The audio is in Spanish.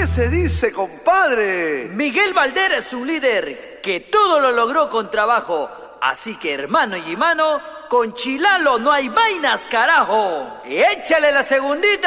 ¿Qué se dice, compadre? Miguel Valder es un líder que todo lo logró con trabajo. Así que hermano y mano, con Chilalo no hay vainas, carajo. ¡Échale la segundita!